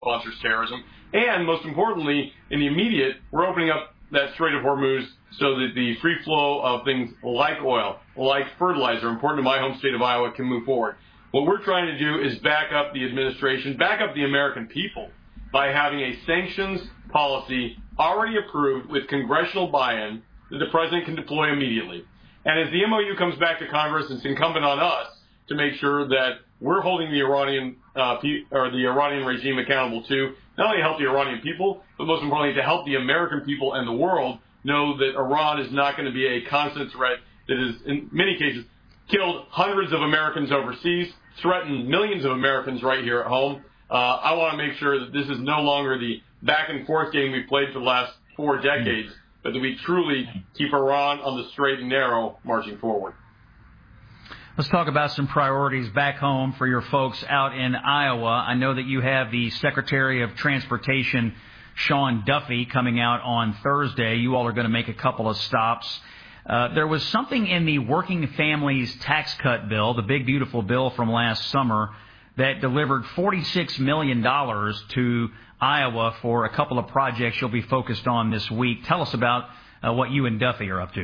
sponsors terrorism. And most importantly, in the immediate, we're opening up that Strait of Hormuz so that the free flow of things like oil, like fertilizer, important to my home state of Iowa, can move forward. What we're trying to do is back up the administration, back up the American people by having a sanctions policy already approved with congressional buy-in that the president can deploy immediately. And as the MOU comes back to Congress, it's incumbent on us to make sure that we're holding the Iranian regime accountable to not only help the Iranian people, but most importantly to help the American people and the world know that Iran is not going to be a constant threat that has, in many cases, killed hundreds of Americans overseas, threatened millions of Americans right here at home. I want to make sure that this is no longer the back and forth game we've played for the last 4 decades, but that we truly keep Iran on the straight and narrow marching forward. Let's talk about some priorities back home for your folks out in Iowa. I know that you have the Secretary of Transportation, Sean Duffy, coming out on Thursday. You all are going to make a couple of stops. There was something in the Working Families Tax Cut bill, the big, beautiful bill from last summer, that delivered $46 million to Iowa for a couple of projects you'll be focused on this week. Tell us about what you and Duffy are up to.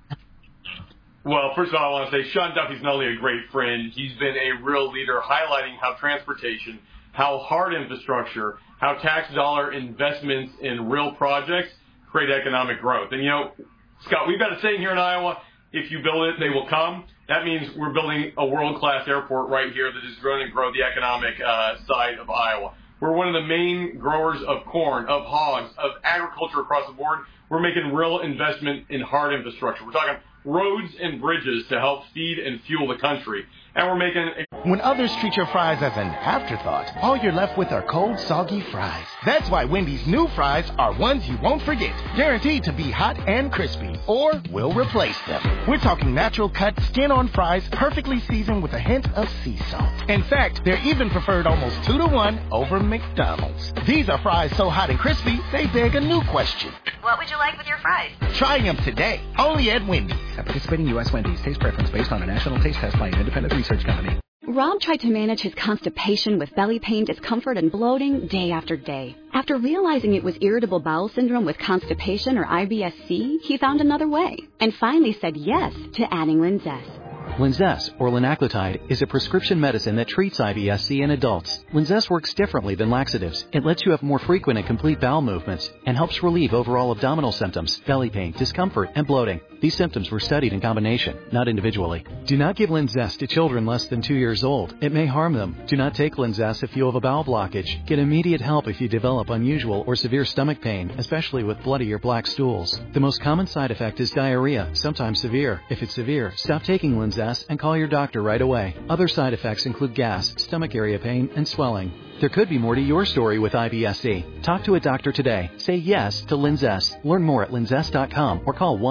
Well, first of all, I want to say Sean Duffy's not only a great friend, he's been a real leader highlighting how transportation, how hard infrastructure, how tax dollar investments in real projects create economic growth. And, you know, Scott, we've got a saying here in Iowa, if you build it, they will come. That means we're building a world-class airport right here that is going to grow the economic side of Iowa. We're one of the main growers of corn, of hogs, of agriculture across the board. We're making real investment in hard infrastructure. We're talking roads and bridges to help feed and fuel the country. And we're making... When others treat your fries as an afterthought, all you're left with are cold, soggy fries. That's why Wendy's new fries are ones you won't forget. Guaranteed to be hot and crispy, or we'll replace them. We're talking natural cut, skin-on fries, perfectly seasoned with a hint of sea salt. In fact, they're even preferred almost 2-to-1 over McDonald's. These are fries so hot and crispy, they beg a new question. What would you like with your fries? Try them today, only at Wendy's. At participating U.S. Wendy's, taste preference based on a national taste test by an independent research company. Rob tried to manage his constipation with belly pain, discomfort, and bloating day after day. After realizing it was irritable bowel syndrome with constipation or IBS-C, he found another way and finally said yes to adding Linzess. Linzess, or linaclotide, is a prescription medicine that treats IBS-C in adults. Linzess works differently than laxatives. It lets you have more frequent and complete bowel movements and helps relieve overall abdominal symptoms, belly pain, discomfort, and bloating. These symptoms were studied in combination, not individually. Do not give Linzess to children less than 2 years old. It may harm them. Do not take Linzess if you have a bowel blockage. Get immediate help if you develop unusual or severe stomach pain, especially with bloody or black stools. The most common side effect is diarrhea, sometimes severe. If it's severe, stop taking Linzess and call your doctor right away. Other side effects include gas, stomach area pain, and swelling. There could be more to your story with IBS-C. Talk to a doctor today. Say yes to Linzess. Learn more at linzess.com or call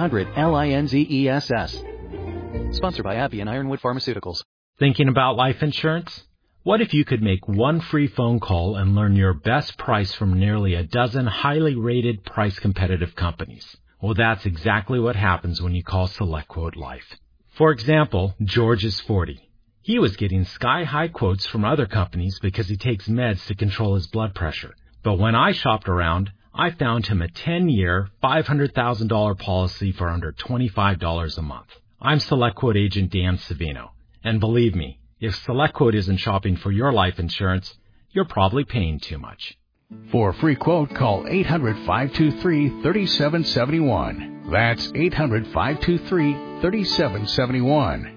1-800-LINZESS. Sponsored by AbbVie and Ironwood Pharmaceuticals. Thinking about life insurance? What if you could make one free phone call and learn your best price from nearly a dozen highly rated price-competitive companies? Well, that's exactly what happens when you call SelectQuote Life. For example, George is 40. He was getting sky-high quotes from other companies because he takes meds to control his blood pressure. But when I shopped around, I found him a 10-year, $500,000 policy for under $25 a month. I'm SelectQuote agent Dan Savino. And believe me, if SelectQuote isn't shopping for your life insurance, you're probably paying too much. For a free quote, call 800-523-3771. That's 800-523-3771.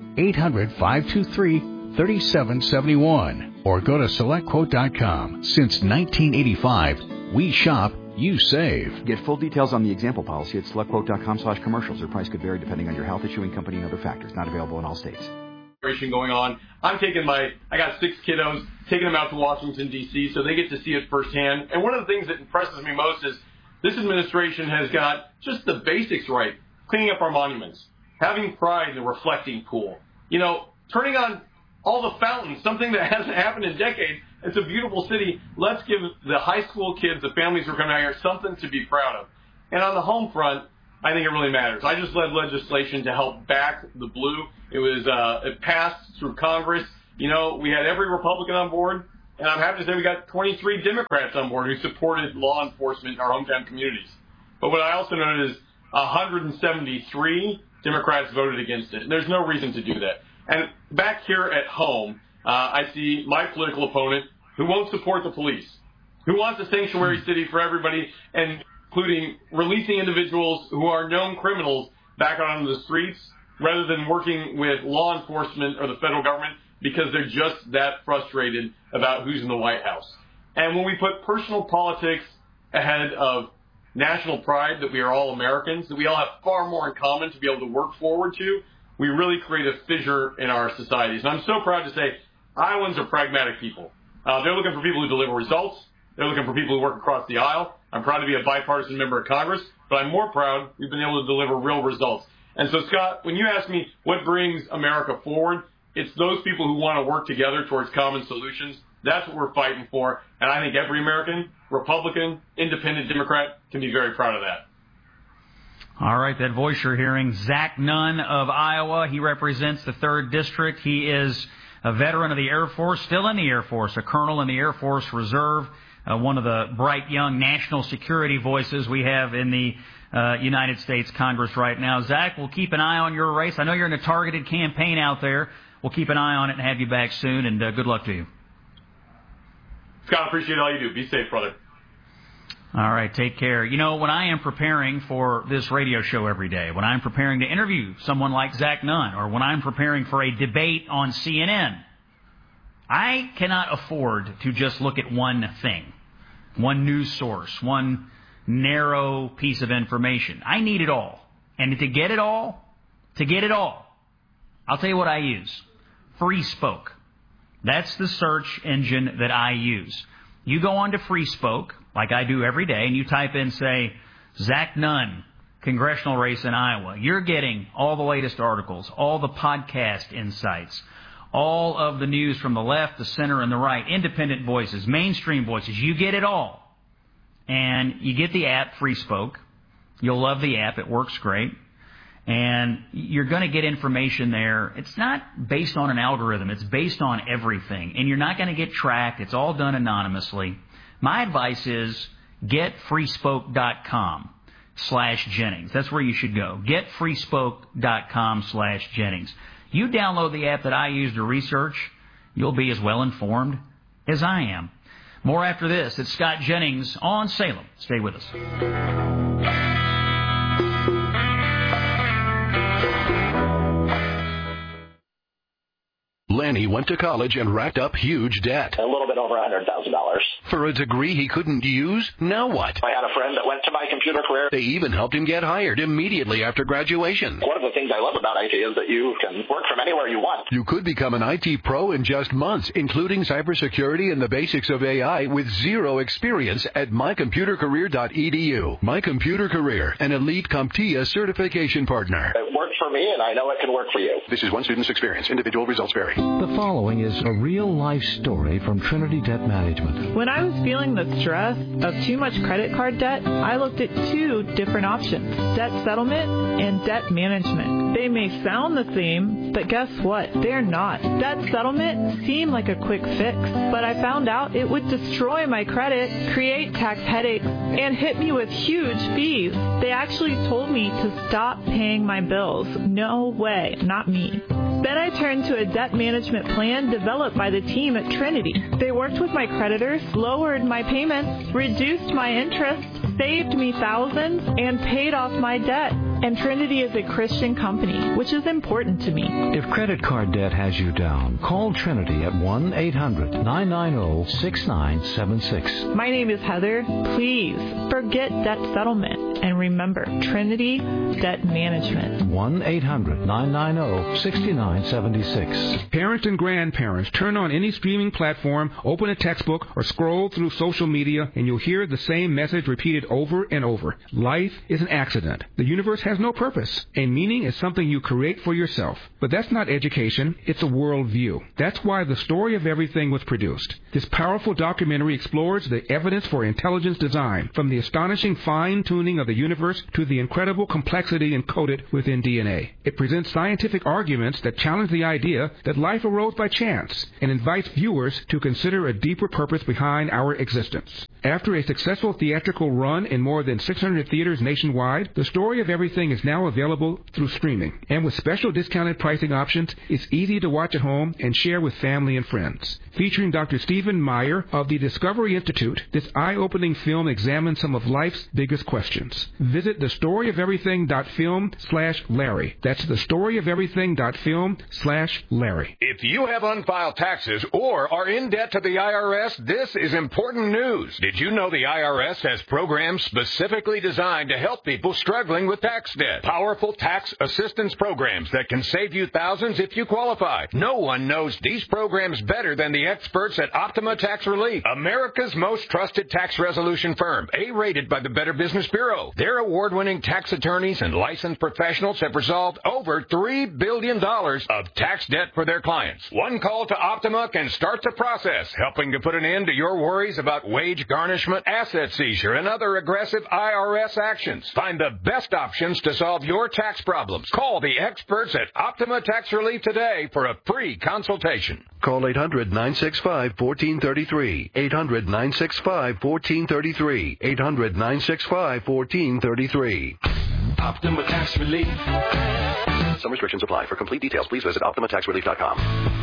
800-523-3771. Or go to SelectQuote.com. Since 1985, we shop, you save. Get full details on the example policy at SelectQuote.com/commercials. Their price could vary depending on your health, issuing company, and other factors. Not available in all states. Going on. I got 6 kiddos, taking them out to Washington, D.C., so they get to see it firsthand. And one of the things that impresses me most is this administration has got just the basics right. Cleaning up our monuments, having pride in the reflecting pool, turning on all the fountains, something that hasn't happened in decades. It's a beautiful city. Let's give the high school kids, the families who are coming out here, something to be proud of. And on the home front, I think it really matters. I just led legislation to help back the blue. It passed through Congress. We had every Republican on board, And I'm happy to say we got 23 Democrats on board who supported law enforcement in our hometown communities. But what I also noted is 173 Democrats voted against it. And there's no reason to do that. And back here at home, I see my political opponent who won't support the police, who wants a sanctuary city for everybody, and including releasing individuals who are known criminals back onto the streets rather than working with law enforcement or the federal government because they're just that frustrated about who's in the White House. And when we put personal politics ahead of national pride, that we are all Americans, that we all have far more in common to be able to work forward to, we really create a fissure in our societies. And I'm so proud to say Iowans are pragmatic people. They're looking for people who deliver results. They're looking for people who work across the aisle. I'm proud to be a bipartisan member of Congress, but I'm more proud we've been able to deliver real results. And so, Scott, when you ask me what brings America forward, it's those people who want to work together towards common solutions. That's what we're fighting for. And I think every American, Republican, Independent, Democrat can be very proud of that. All right, that voice you're hearing, Zach Nunn of Iowa. He represents the 3rd District. He is a veteran of the Air Force, still in the Air Force, a colonel in the Air Force Reserve, one of the bright young national security voices we have in the United States Congress right now. Zach, we'll keep an eye on your race. I know you're in a targeted campaign out there. We'll keep an eye on it and have you back soon, and good luck to you. Scott, appreciate all you do. Be safe, brother. All right, take care. You know, when I am preparing for this radio show every day, when I'm preparing to interview someone like Zach Nunn, or when I'm preparing for a debate on CNN, I cannot afford to just look at one thing, one news source, one narrow piece of information. I need it all. And to get it all, I'll tell you what I use. Free Spoke. That's the search engine that I use. You go on to Free Spoke, like I do every day, and you type in, say, Zach Nunn, congressional race in Iowa. You're getting all the latest articles, all the podcast insights, all of the news from the left, the center, and the right, independent voices, mainstream voices. You get it all. And you get the app, Free Spoke. You'll love the app. It works great. And you're going to get information there. It's not based on an algorithm. It's based on everything. And you're not going to get tracked. It's all done anonymously. My advice is getfreespoke.com/Jennings. That's where you should go. Getfreespoke.com/Jennings. You download the app that I use to research, you'll be as well informed as I am. More after this. It's Scott Jennings on Salem. Stay with us. Lanny went to college and racked up huge debt. A little bit over $100,000. For a degree he couldn't use? Now what? I had a friend that went to My Computer Career. They even helped him get hired immediately after graduation. One of the things I love about IT is that you can work from anywhere you want. You could become an IT pro in just months, including cybersecurity and the basics of AI with zero experience at mycomputercareer.edu. My Computer Career, an elite CompTIA certification partner. It worked for me, and I know it can work for you. This is one student's experience. Individual results vary. The following is a real-life story from Trinity Debt Management. When I was feeling the stress of too much credit card debt, I looked at 2 different options, debt settlement and debt management. They may sound the same, but guess what? They're not. Debt settlement seemed like a quick fix, but I found out it would destroy my credit, create tax headaches, and hit me with huge fees. They actually told me to stop paying my bills. No way, not me. Then I turned to a debt management plan developed by the team at Trinity. They worked with my creditors, lowered my payments, reduced my interest, saved me thousands, and paid off my debt. And Trinity is a Christian company, which is important to me. If credit card debt has you down, call Trinity at 1-800-990-6976. My name is Heather. Please forget debt settlement and remember Trinity Debt Management. 1-800-990-6976. Parents and grandparents, turn on any streaming platform, open a textbook, or scroll through social media, and you'll hear the same message repeated over and over. Life is an accident. The universe has no purpose. A meaning is something you create for yourself. But that's not education, it's a worldview. That's why The Story of Everything was produced. This powerful documentary explores the evidence for intelligence design, from the astonishing fine-tuning of the universe to the incredible complexity encoded within DNA. It presents scientific arguments that challenge the idea that life arose by chance and invites viewers to consider a deeper purpose behind our existence. After a successful theatrical run in more than 600 theaters nationwide, The Story of Everything is now available through streaming. And with special discounted pricing options, it's easy to watch at home and share with family and friends. Featuring Dr. Stephen Meyer of the Discovery Institute, this eye-opening film examines some of life's biggest questions. Visit thestoryoferything.film/Larry. That's thestoryoferything.film/Larry. If you have unfiled taxes or are in debt to the IRS, this is important news. Did you know the IRS has programs specifically designed to help people struggling with tax debt? Powerful tax assistance programs that can save you thousands if you qualify. No one knows these programs better than the experts at Optima Tax Relief, America's most trusted tax resolution firm, A-rated by the Better Business Bureau. Their award-winning tax attorneys and licensed professionals have resolved over $3 billion of tax debt for their clients. One call to Optima can start the process, helping to put an end to your worries about wage garnishment, asset seizure, and other aggressive IRS actions. Find the best options to solve your tax problems. Call the experts at Optima Tax Relief today for a free consultation. Call 800-965-1433. 800-965-1433. 800-965-1433. Optima Tax Relief. Some restrictions apply. For complete details, please visit OptimaTaxRelief.com.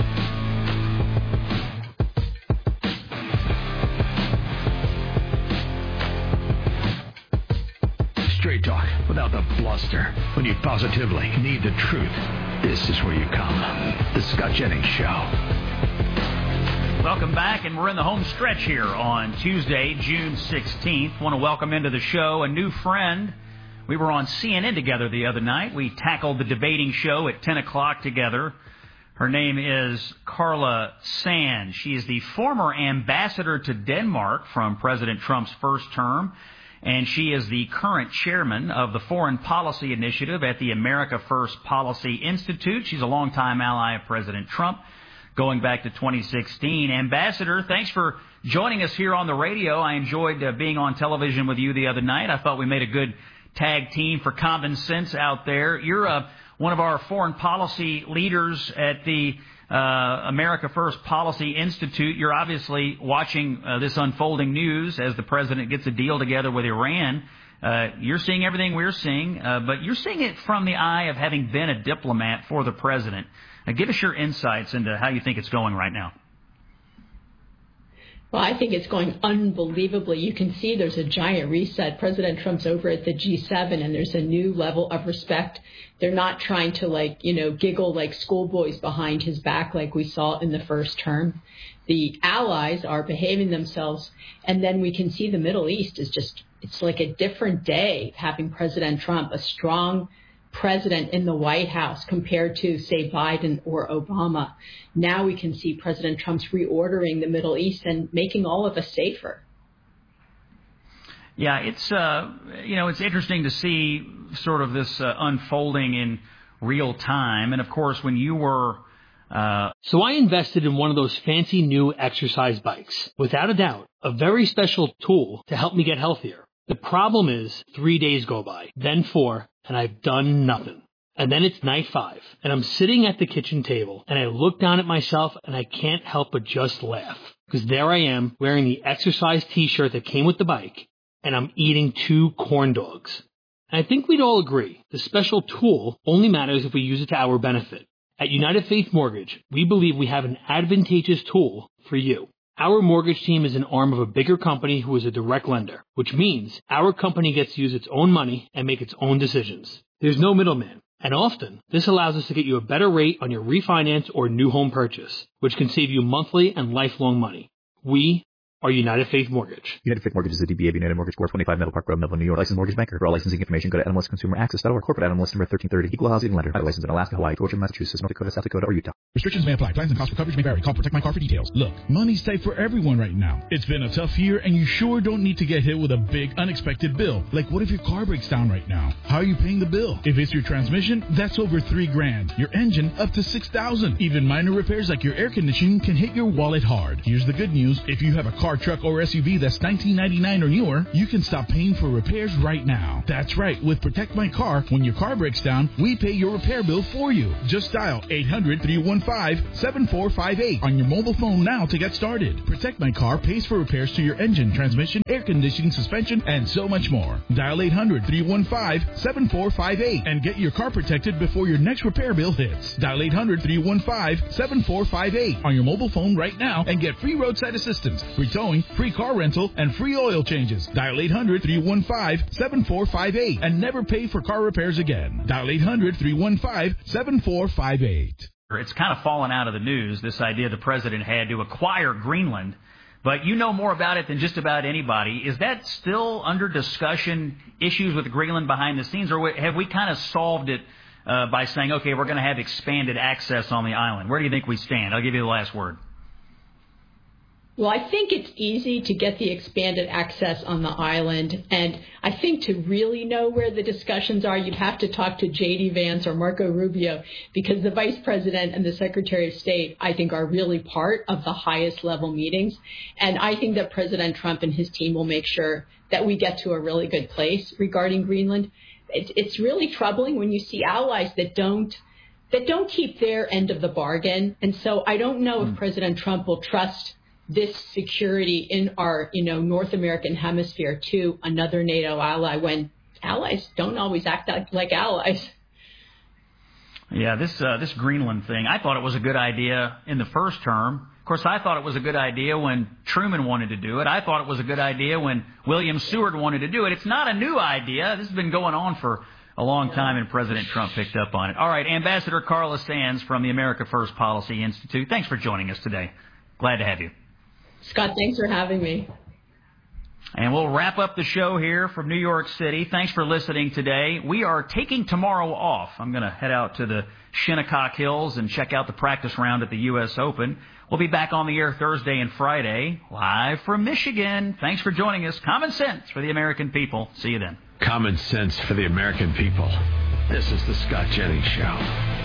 Straight talk without the bluster. When you positively need the truth, this is where you come. The Scott Jennings Show. Welcome back, and we're in the home stretch here on Tuesday, June 16th. Want to welcome into the show a new friend. We were on CNN together the other night. We tackled the debating show at 10 o'clock together. Her name is Carla Sand. She is the former ambassador to Denmark from President Trump's first term, and she is the current chairman of the Foreign Policy Initiative at the America First Policy Institute. She's a longtime ally of President Trump, going back to 2016. Ambassador, thanks for joining us here on the radio. I enjoyed being on television with you the other night. I thought we made a good tag team for common sense out there. You're one of our foreign policy leaders at the America First Policy Institute. You're obviously watching this unfolding news as the president gets a deal together with Iran. You're seeing everything we're seeing, but you're seeing it from the eye of having been a diplomat for the president. Give us your insights into how you think it's going right now. Well, I think it's going unbelievably. You can see there's a giant reset. President Trump's over at the G7, and there's a new level of respect. They're not trying to, giggle like schoolboys behind his back like we saw in the first term. The allies are behaving themselves, and then we can see the Middle East is it's like a different day having President Trump, a strong president in the White House compared to, say, Biden or Obama. Now we can see President Trump's reordering the Middle East and making all of us safer. Yeah, it's it's interesting to see sort of this unfolding in real time. And of course, when you were So I invested in one of those fancy new exercise bikes. Without a doubt, a very special tool to help me get healthier. The problem is 3 days go by, then 4, and I've done nothing. And then it's night 5, and I'm sitting at the kitchen table, and I look down at myself, and I can't help but just laugh. Because there I am, wearing the exercise t-shirt that came with the bike, and I'm eating 2 corn dogs. And I think we'd all agree, the special tool only matters if we use it to our benefit. At United Faith Mortgage, we believe we have an advantageous tool for you. Our mortgage team is an arm of a bigger company who is a direct lender, which means our company gets to use its own money and make its own decisions. There's no middleman, and often this allows us to get you a better rate on your refinance or new home purchase, which can save you monthly and lifelong money. We or United Faith Mortgage. United Faith Mortgage is a DBA of United Mortgage Corp. 25 Meadow Park Road, Melville, New York. Licensed mortgage banker. For all licensing information, go to nmlsconsumeraccess.org. Corporate NMLS number 1330. Equal housing lender. Title license in Alaska, Hawaii, Georgia, Massachusetts, North Dakota, South Dakota, or Utah. Restrictions may apply. Plans and costs for coverage may vary. Call Protect My Car for details. Look, money's tight for everyone right now. It's been a tough year, and you sure don't need to get hit with a big, unexpected bill. Like, what if your car breaks down right now? How are you paying the bill? If it's your transmission, that's over $3,000. Your engine, up to $6,000. Even minor repairs like your air conditioning can hit your wallet hard. Here's the good news. If you have a car, truck, or SUV that's $19.99 or newer, you can stop paying for repairs right now. That's right. With Protect My Car, when your car breaks down, we pay your repair bill for you. Just dial 800-315-7458 on your mobile phone now to get started. Protect My Car pays for repairs to your engine, transmission, air conditioning, suspension, and so much more. Dial 800-315-7458 and get your car protected before your next repair bill hits. Dial 800-315-7458 on your mobile phone right now and get free roadside assistance, free towing, free car rental, and free oil changes. Dial 800-315-7458 and never pay for car repairs again. Dial 800-315-7458. It's kind of fallen out of the news, this idea the president had to acquire Greenland. But you know more about it than just about anybody. Is that still under discussion, issues with Greenland behind the scenes, or have we kind of solved it by saying, okay, we're going to have expanded access on the island? Where do you think we stand? I'll give you the last word. Well, I think it's easy to get the expanded access on the island, and I think to really know where the discussions are, you'd have to talk to J.D. Vance or Marco Rubio, because the Vice President and the Secretary of State, I think, are really part of the highest level meetings, and I think that President Trump and his team will make sure that we get to a really good place regarding Greenland. It's really troubling when you see allies that don't keep their end of the bargain, and so I don't know if President Trump will trust this security in our, North American hemisphere to another NATO ally when allies don't always act like allies. Yeah, this Greenland thing, I thought it was a good idea in the first term. Of course, I thought it was a good idea when Truman wanted to do it. I thought it was a good idea when William Seward wanted to do it. It's not a new idea. This has been going on for a long time, and President Trump picked up on it. All right, Ambassador Carla Sands from the America First Policy Institute, thanks for joining us today. Glad to have you. Scott, thanks for having me. And we'll wrap up the show here from New York City. Thanks for listening today. We are taking tomorrow off. I'm going to head out to the Shinnecock Hills and check out the practice round at the U.S. Open. We'll be back on the air Thursday and Friday, live from Michigan. Thanks for joining us. Common sense for the American people. See you then. Common sense for the American people. This is the Scott Jennings Show.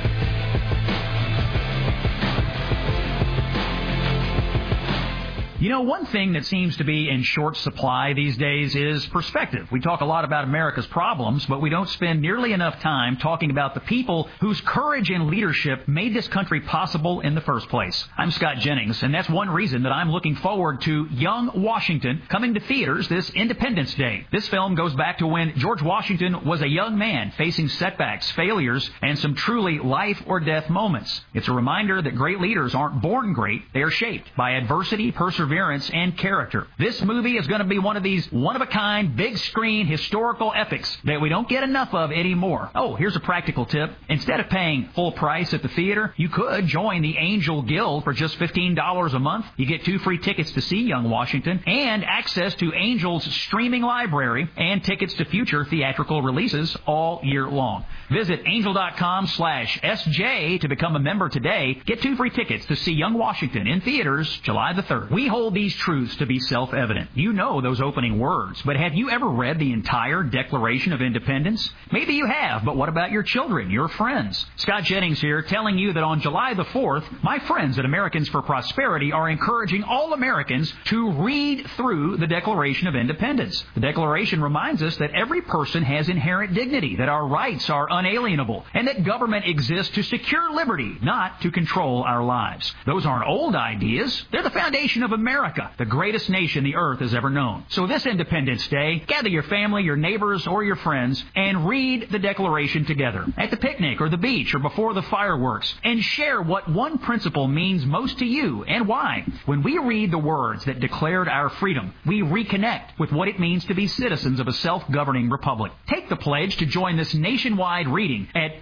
You know, one thing that seems to be in short supply these days is perspective. We talk a lot about America's problems, but we don't spend nearly enough time talking about the people whose courage and leadership made this country possible in the first place. I'm Scott Jennings, and that's one reason that I'm looking forward to Young Washington coming to theaters this Independence Day. This film goes back to when George Washington was a young man facing setbacks, failures, and some truly life-or-death moments. It's a reminder that great leaders aren't born great, they are shaped by adversity, perseverance, and character. This movie is going to be one of these one-of-a-kind, big-screen historical epics that we don't get enough of anymore. Oh, here's a practical tip. Instead of paying full price at the theater, you could join the Angel Guild for just $15 a month. You get 2 free tickets to see Young Washington and access to Angel's streaming library and tickets to future theatrical releases all year long. Visit angel.com/SJ to become a member today. Get 2 free tickets to see Young Washington in theaters July the 3rd. We hold these truths to be self-evident. You know those opening words, but have you ever read the entire Declaration of Independence? Maybe you have, but what about your children, your friends? Scott Jennings here, telling you that on July the 4th, my friends at Americans for Prosperity are encouraging all Americans to read through the Declaration of Independence. The Declaration reminds us that every person has inherent dignity, that our rights are unalienable, and that government exists to secure liberty, not to control our lives. Those aren't old ideas. They're the foundation of America, the greatest nation the earth has ever known. So this Independence Day, gather your family, your neighbors, or your friends and read the Declaration together at the picnic or the beach or before the fireworks, and share what one principle means most to you and why. When we read the words that declared our freedom, we reconnect with what it means to be citizens of a self-governing republic. Take the pledge to join this nationwide reading at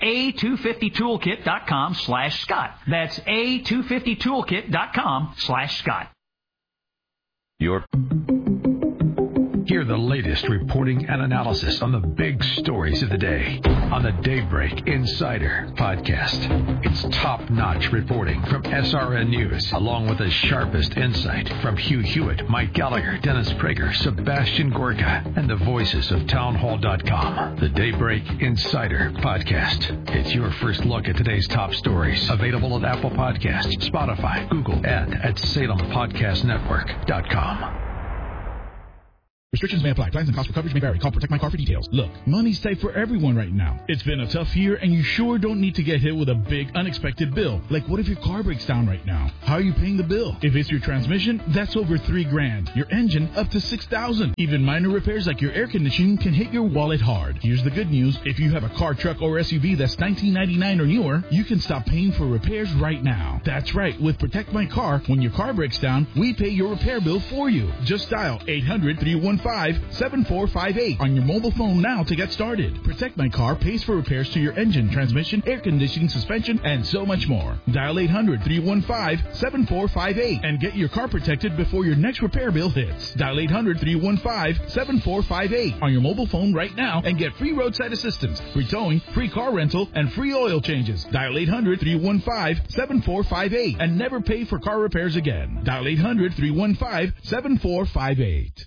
A250toolkit.com/Scott. That's A250toolkit.com/Scott. Hear the latest reporting and analysis on the big stories of the day on the Daybreak Insider podcast. It's top-notch reporting from SRN News, along with the sharpest insight from Hugh Hewitt, Mike Gallagher, Dennis Prager, Sebastian Gorka, and the voices of townhall.com. The Daybreak Insider podcast. It's your first look at today's top stories. Available at Apple Podcasts, Spotify, Google, and at SalemPodcastNetwork.com. Restrictions may apply. Plans and costs for coverage may vary. Call Protect My Car for details. Look, money's tight for everyone right now. It's been a tough year, and you sure don't need to get hit with a big, unexpected bill. Like, what if your car breaks down right now? How are you paying the bill? If it's your transmission, that's over $3,000. Your engine, up to $6,000. Even minor repairs like your air conditioning can hit your wallet hard. Here's the good news. If you have a car, truck, or SUV that's $19.99 or newer, you can stop paying for repairs right now. That's right. With Protect My Car, when your car breaks down, we pay your repair bill for you. Just dial 800-315-7458 on your mobile phone now to get started. Protect My Car pays for repairs to your engine, transmission, air conditioning, suspension, and so much more. Dial 800-315-7458 and get your car protected before your next repair bill hits. Dial 800-315-7458 on your mobile phone right now and get free roadside assistance, free towing, free car rental, and free oil changes. Dial 800-315-7458 and never pay for car repairs again. Dial 800-315-7458.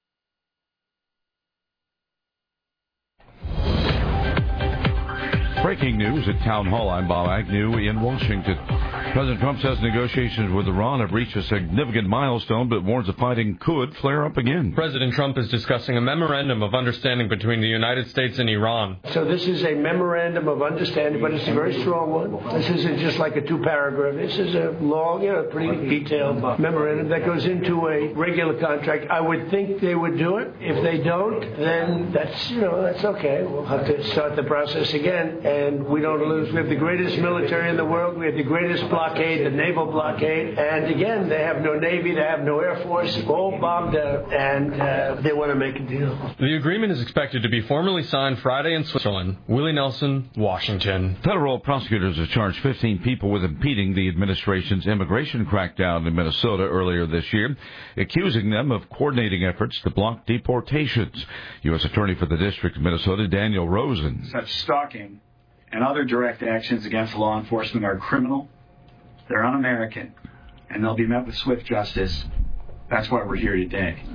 Breaking news at Town Hall. I'm Bob Agnew in Washington. President Trump says negotiations with Iran have reached a significant milestone, but warns the fighting could flare up again. President Trump is discussing a memorandum of understanding between the United States and Iran. So this is a memorandum of understanding, but it's a very strong one. This isn't just like a two-paragraph. This is a long, pretty detailed memorandum that goes into a regular contract. I would think they would do it. If they don't, then that's okay. We'll have to start the process again. And we don't lose. We have the greatest military in the world. We have the greatest blockade, the naval blockade. And again, they have no Navy. They have no Air Force. All bombed out. And they want to make a deal. The agreement is expected to be formally signed Friday in Switzerland. Willie Nelson, Washington. Federal prosecutors have charged 15 people with impeding the administration's immigration crackdown in Minnesota earlier this year, accusing them of coordinating efforts to block deportations. U.S. Attorney for the District of Minnesota, Daniel Rosen. Such stalking and other direct actions against law enforcement are criminal, they're un-American, and they'll be met with swift justice. That's why we're here today.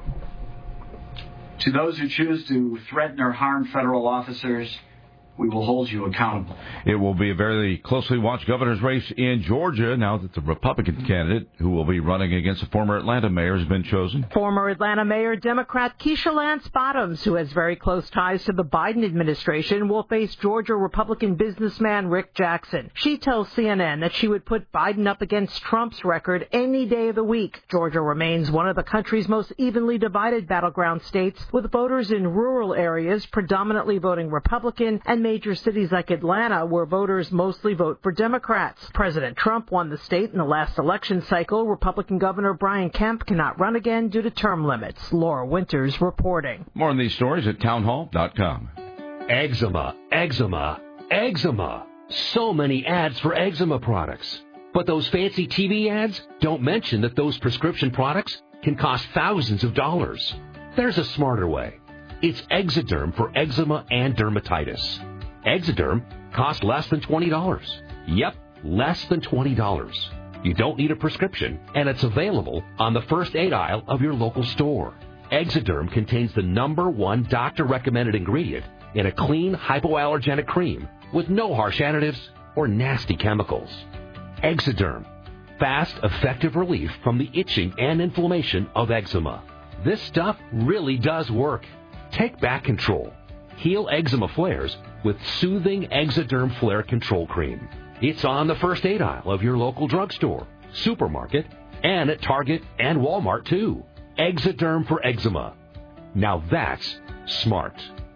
To those who choose to threaten or harm federal officers, we will hold you accountable. It will be a very closely watched governor's race in Georgia now that the Republican candidate who will be running against the former Atlanta mayor has been chosen. Former Atlanta Mayor Democrat Keisha Lance Bottoms, who has very close ties to the Biden administration, will face Georgia Republican businessman Rick Jackson. She tells CNN that she would put Biden up against Trump's record any day of the week. Georgia remains one of the country's most evenly divided battleground states, with voters in rural areas predominantly voting Republican and major cities like Atlanta, where voters mostly vote for Democrats. President Trump won the state in the last election cycle. Republican Governor Brian Kemp cannot run again due to term limits. Laura Winters reporting. More on these stories at townhall.com. Eczema, eczema, eczema. So many ads for eczema products. But those fancy TV ads don't mention that those prescription products can cost thousands of dollars. There's a smarter way. It's Exoderm for eczema and dermatitis. Exoderm costs less than $20. Yep, less than $20. You don't need a prescription, and it's available on the first aid aisle of your local store. Exoderm contains the #1 doctor-recommended ingredient in a clean, hypoallergenic cream with no harsh additives or nasty chemicals. Exoderm. Fast, effective relief from the itching and inflammation of eczema. This stuff really does work. Take back control. Heal eczema flares with soothing Exoderm Flare Control Cream. It's on the first aid aisle of your local drugstore, supermarket, and at Target and Walmart, too. Exoderm for eczema. Now that's smart.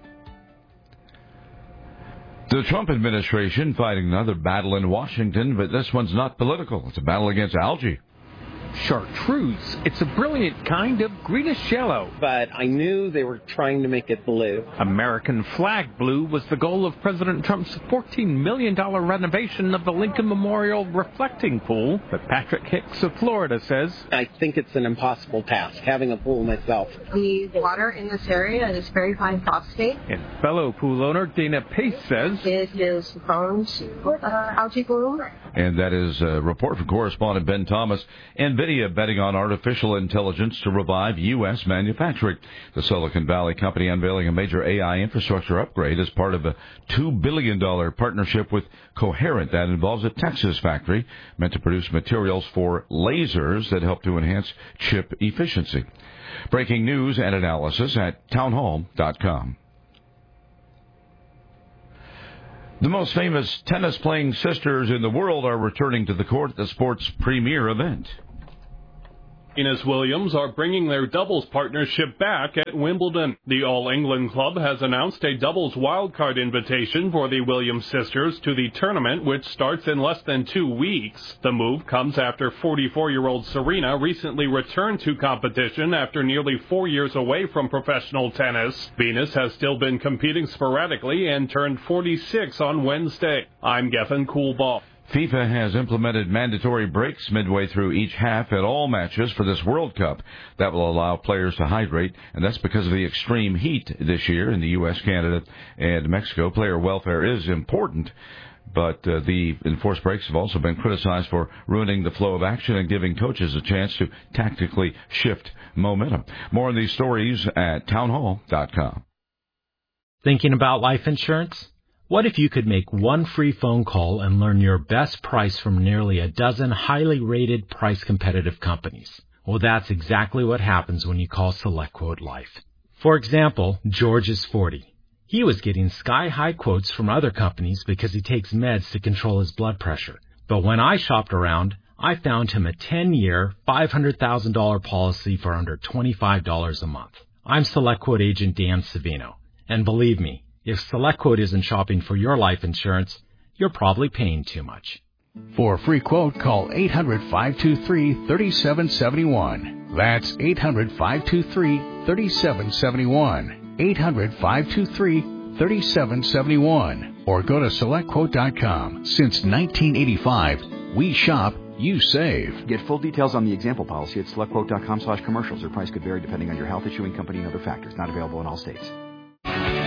The Trump administration fighting another battle in Washington, but this one's not political. It's a battle against algae. chartreuse. It's a brilliant kind of greenish yellow. But I knew they were trying to make it blue. American flag blue was the goal of President Trump's $14 million renovation of the Lincoln Memorial reflecting pool. But Patrick Hicks of Florida says, I think it's an impossible task, having a pool myself. The water in this area is very high phosphate. And fellow pool owner Dana Pace says, it is prone to algae bloom. And that is a report from correspondent Ben Thomas. NVIDIA betting on artificial intelligence to revive U.S. manufacturing. The Silicon Valley company unveiling a major AI infrastructure upgrade as part of a $2 billion partnership with Coherent. That involves a Texas factory meant to produce materials for lasers that help to enhance chip efficiency. Breaking news and analysis at townhall.com. The most famous tennis-playing sisters in the world are returning to the court at the sport's premier event. Venus Williams are bringing their doubles partnership back at Wimbledon. The All England Club has announced a doubles wildcard invitation for the Williams sisters to the tournament, which starts in less than 2 weeks. The move comes after 44-year-old Serena recently returned to competition after nearly 4 years away from professional tennis. Venus has still been competing sporadically and turned 46 on Wednesday. I'm Gethin Coolball. FIFA has implemented mandatory breaks midway through each half at all matches for this World Cup. That will allow players to hydrate, and that's because of the extreme heat this year in the U.S., Canada, and Mexico. Player welfare is important, but the enforced breaks have also been criticized for ruining the flow of action and giving coaches a chance to tactically shift momentum. More on these stories at townhall.com. Thinking about life insurance? What if you could make one free phone call and learn your best price from nearly a dozen highly rated, price-competitive companies? Well, that's exactly what happens when you call SelectQuote Life. For example, George is 40. He was getting sky-high quotes from other companies because he takes meds to control his blood pressure. But when I shopped around, I found him a 10-year, $500,000 policy for under $25 a month. I'm SelectQuote agent Dan Savino. And believe me, if SelectQuote isn't shopping for your life insurance, you're probably paying too much. For a free quote, call 800-523-3771. That's 800-523-3771. 800-523-3771. Or go to SelectQuote.com. Since 1985, we shop, you save. Get full details on the example policy at SelectQuote.com/commercials. Or price could vary depending on your health, issuing company, and other factors. Not available in all states.